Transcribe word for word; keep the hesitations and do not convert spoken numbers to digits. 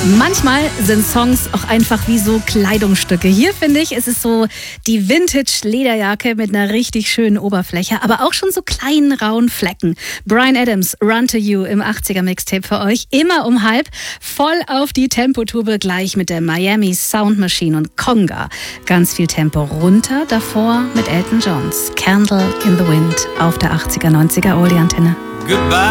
Manchmal sind Songs auch einfach wie so Kleidungsstücke. Hier finde ich, es ist so die Vintage-Lederjacke mit einer richtig schönen Oberfläche, aber auch schon so kleinen rauen Flecken. Bryan Adams, Run to You im achtziger-Mixtape für euch. Immer um halb, voll auf die Tempotube, gleich mit der Miami Sound Machine und Conga. Ganz viel Tempo runter, davor mit Elton Johns. Candle in the Wind auf der achtziger, neunziger Oldie-Antenne. Goodbye.